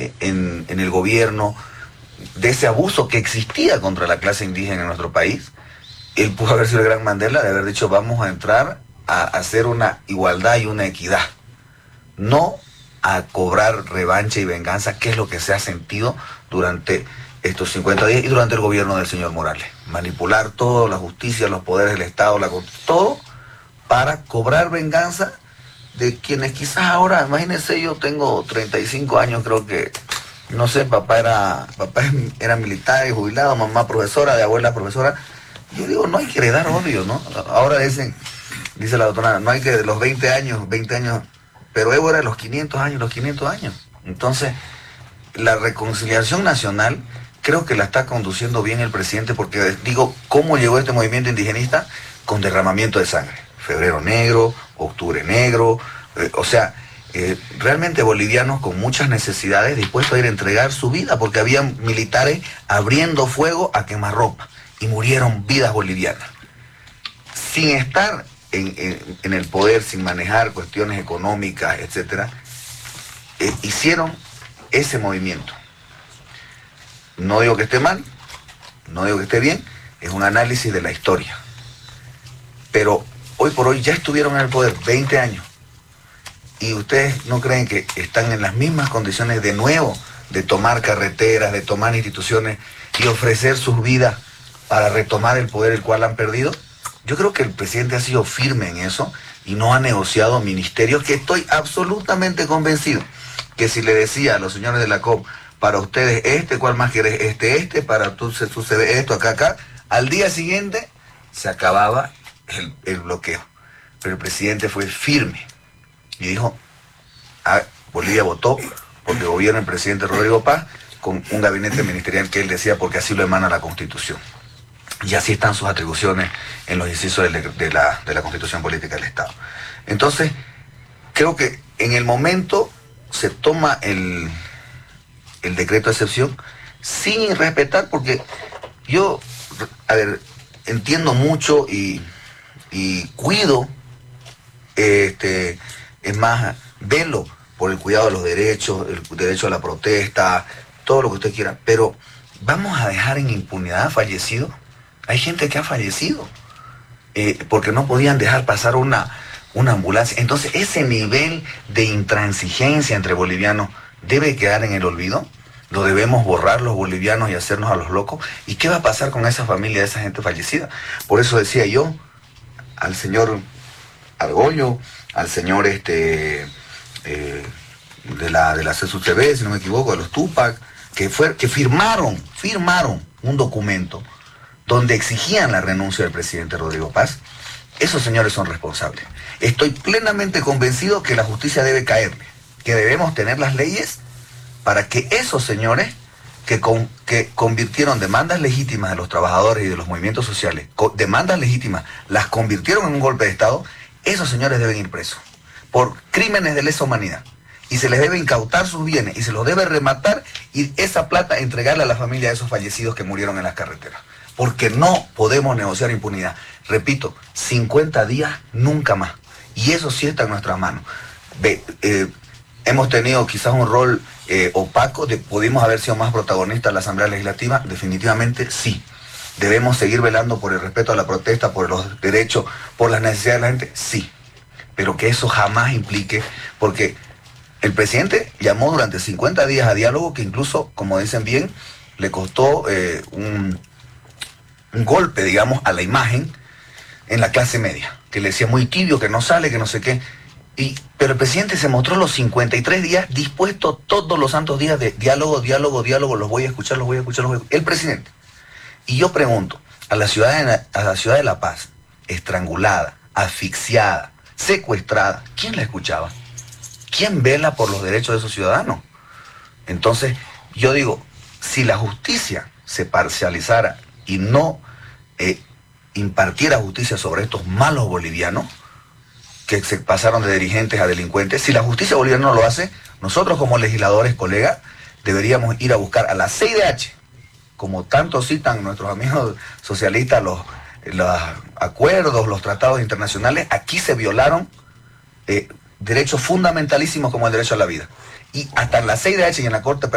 en el gobierno, de ese abuso que existía contra la clase indígena en nuestro país. Él pudo haber sido el gran Mandela de haber dicho: vamos a entrar a hacer una igualdad y una equidad, no a cobrar revancha y venganza, que es lo que se ha sentido durante estos 50 días y durante el gobierno del señor Morales. Manipular todo, la justicia, los poderes del Estado, todo para cobrar venganza de quienes quizás ahora, imagínense, yo tengo 35 años, creo que, no sé, papá era militar y jubilado, mamá profesora, de abuela profesora. Yo digo, no hay que heredar odio, ¿no? Ahora dice la doctora, no hay que, de los 20 años, pero Evo era de los 500 años. Entonces, la reconciliación nacional creo que la está conduciendo bien el presidente, porque digo, ¿cómo llegó este movimiento indigenista? Con derramamiento de sangre. Febrero negro, octubre negro, realmente bolivianos con muchas necesidades dispuestos a ir a entregar su vida, porque había militares abriendo fuego a quemarropa y murieron vidas bolivianas. Sin estar en el poder, sin manejar cuestiones económicas, etcétera, hicieron ese movimiento. No digo que esté mal, no digo que esté bien, es un análisis de la historia. Pero hoy por hoy ya estuvieron en el poder 20 años. ¿Y ustedes no creen que están en las mismas condiciones de nuevo de tomar carreteras, de tomar instituciones y ofrecer sus vidas para retomar el poder el cual han perdido? Yo creo que el presidente ha sido firme en eso y no ha negociado ministerios, que estoy absolutamente convencido que si le decía a los señores de la COP: para ustedes ¿cuál más quieres? Para tú sucede esto, acá, al día siguiente se acababa el bloqueo. Pero el presidente fue firme y dijo: Bolivia votó porque gobierna el presidente Rodrigo Paz con un gabinete ministerial que él decía, porque así lo emana la Constitución. Y así están sus atribuciones en los incisos de la Constitución Política del Estado. Entonces, creo que en el momento se toma el decreto de excepción sin respetar, porque yo, entiendo mucho y cuido, es más, velo por el cuidado de los derechos, el derecho a la protesta, todo lo que usted quiera, pero ¿vamos a dejar en impunidad fallecidos? Hay gente que ha fallecido porque no podían dejar pasar una ambulancia. Entonces, ese nivel de intransigencia entre bolivianos debe quedar en el olvido. Lo debemos borrar los bolivianos y hacernos a los locos. ¿Y qué va a pasar con esa familia de esa gente fallecida? Por eso decía yo al señor Argollo, al señor de la CSUCB, si no me equivoco, de los Tupac, que firmaron un documento donde exigían la renuncia del presidente Rodrigo Paz. Esos señores son responsables. Estoy plenamente convencido que la justicia debe caerle, que debemos tener las leyes para que esos señores que convirtieron demandas legítimas de los trabajadores y de los movimientos sociales, demandas legítimas, las convirtieron en un golpe de Estado. Esos señores deben ir presos por crímenes de lesa humanidad, y se les debe incautar sus bienes y se los debe rematar, y esa plata entregarla a la familia de esos fallecidos que murieron en las carreteras, porque no podemos negociar impunidad. Repito, 50 días nunca más, y eso sí está en nuestras manos. Hemos tenido quizás un rol opaco, pudimos haber sido más protagonistas en la Asamblea Legislativa, definitivamente sí. Debemos seguir velando por el respeto a la protesta, por los derechos, por las necesidades de la gente, sí. Pero que eso jamás implique, porque el presidente llamó durante 50 días a diálogo, que incluso, como dicen bien, le costó un golpe, digamos, a la imagen en la clase media, que le decía muy tibio, que no sale, que no sé qué. Pero el presidente se mostró los 53 días dispuesto todos los santos días de diálogo, los voy a escuchar. El presidente. Y yo pregunto, a la ciudad de La Paz, estrangulada, asfixiada, secuestrada, ¿quién la escuchaba? ¿Quién vela por los derechos de esos ciudadanos? Entonces, yo digo, si la justicia se parcializara y no impartiera justicia sobre estos malos bolivianos, que se pasaron de dirigentes a delincuentes, si la justicia boliviana no lo hace, nosotros como legisladores, colegas, deberíamos ir a buscar a la CIDH, como tanto citan nuestros amigos socialistas los acuerdos, los tratados internacionales. Aquí se violaron derechos fundamentalísimos como el derecho a la vida. Y hasta en la CIDH y en la Corte